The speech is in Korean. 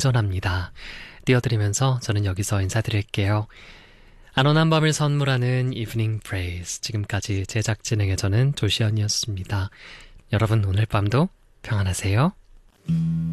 안전합니다. 띄워드리면서 저는 여기서 인사드릴게요. 안온한 밤을 선물하는 이브닝 프레이즈. 지금까지 제작 진행의 저는 조시연이었습니다. 여러분 오늘 밤도 평안하세요.